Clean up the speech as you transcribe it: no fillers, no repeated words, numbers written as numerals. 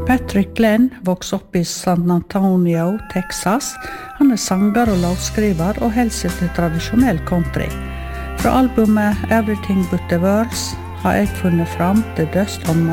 Patrick Glenn vokste opp i San Antonio, Texas. Han sanger og låtskriver og holder seg til tradisjonell country. Fra albumet Everything But The Words har jeg funnet fram The Dust On My